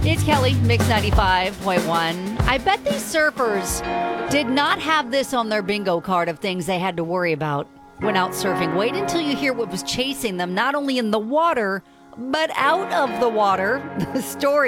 It's Kelly, Mix 95.1. I bet these surfers did not have this on their bingo card of things they had to worry about when out surfing. Wait until you hear what was chasing them, not only in the water, but out of the water. The story.